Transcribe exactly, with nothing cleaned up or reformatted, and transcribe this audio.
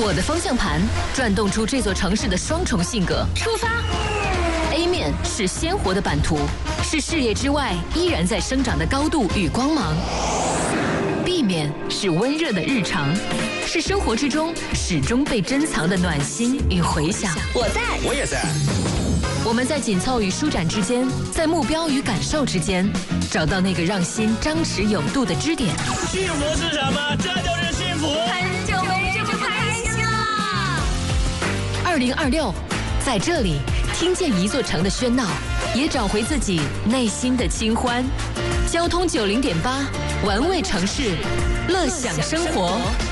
我的方向盘转动出这座城市的双重性格。出发 ！A 面是鲜活的版图，是视野之外依然在生长的高度与光芒。B 面是温热的日常，是生活之中始终被珍藏的暖心与回响。 我在， 我也在。 我们在紧凑与舒展之间，在目标与感受之间，找到那个让心张弛有度的支点。 幸福是什么？这就是幸福。 很久没这么开心了。 二零二六，在这里听见一座城的喧闹，也找回自己内心的清欢。交通九零点八，玩味城市，乐享生活。